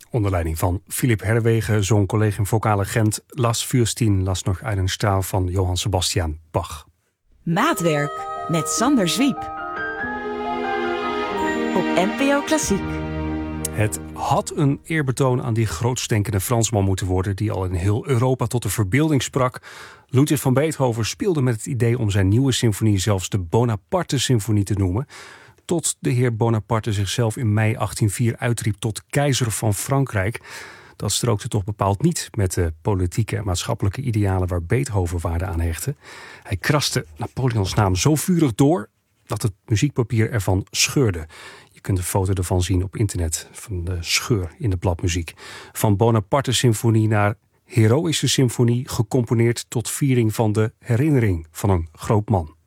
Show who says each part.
Speaker 1: Onder leiding van Philipp Herwegen zong Collegium Vocale Gent Las Fürstin las nog einen Straal van Johann Sebastian Bach.
Speaker 2: Maatwerk met Sander Zwiep. Op NPO Klassiek.
Speaker 1: Het had een eerbetoon aan die grootstenkende Fransman moeten worden die al in heel Europa tot de verbeelding sprak. Ludwig van Beethoven speelde met het idee om zijn nieuwe symfonie zelfs de Bonaparte-symfonie te noemen. Tot de heer Bonaparte zichzelf in mei 1804 uitriep tot keizer van Frankrijk. Dat strookte toch bepaald niet met de politieke en maatschappelijke idealen waar Beethoven waarde aan hechtte. Hij kraste Napoleons naam zo vurig door dat het muziekpapier ervan scheurde. Je kunt een foto ervan zien op internet, van de scheur in de bladmuziek. Van Bonaparte-symfonie naar heroïsche symfonie, gecomponeerd tot viering van de herinnering van een groot man.